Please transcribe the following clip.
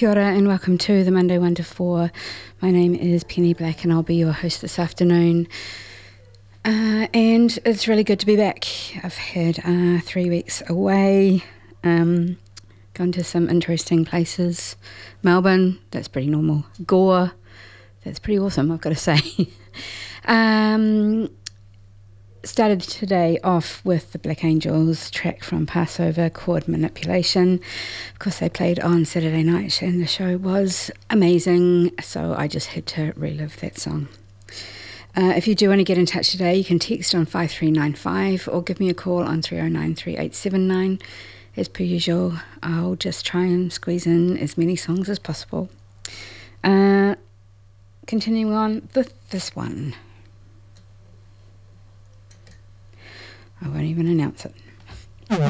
Kia ora and welcome to the Monday 1 to 4. My name is Penny Black and I'll be your host this afternoon. And it's really good to be back. I've had 3 weeks away, gone to some interesting places. Melbourne, that's pretty normal. Gore, that's pretty awesome, I've got to say. Started today off with the Black Angels track from Passover, Chord Manipulation. Of course, they played on Saturday night and the show was amazing, so I just had to relive that song. If you do want to get in touch today, you can text on 5395 or give me a call on 309 3879. As per usual, I'll just try and squeeze in as many songs as possible. Continuing on with this one. I won't even announce it.